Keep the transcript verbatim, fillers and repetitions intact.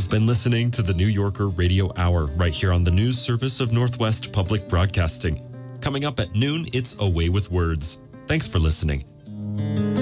You've been listening to the New Yorker Radio Hour right here on the news service of Northwest Public Broadcasting. Coming up at noon, it's A Way with Words. Thanks for listening.